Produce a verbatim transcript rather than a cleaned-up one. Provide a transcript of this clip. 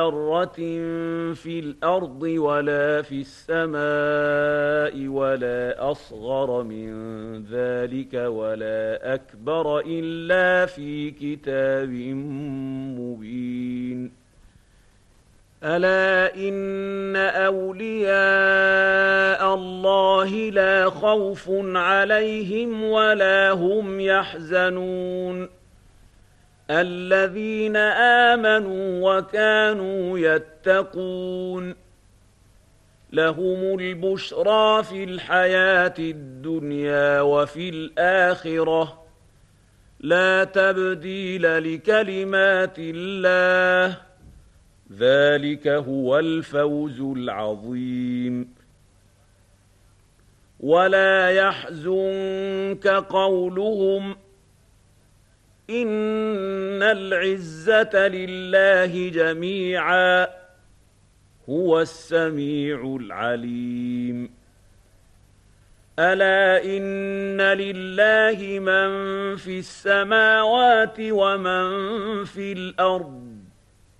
ذرة في الأرض ولا في السماء ولا أصغر من ذلك ولا أكبر إلا في كتاب مبين. ألا إن أولياء الله لا خوف عليهم ولا هم يحزنون الذين آمنوا وكانوا يتقون لهم البشرى في الحياة الدنيا وفي الآخرة لا تبديل لكلمات الله ذلك هو الفوز العظيم. ولا يحزنك قولهم إن العزة لله جميعا هو السميع العليم. ألا إن لله من في السماوات ومن في الأرض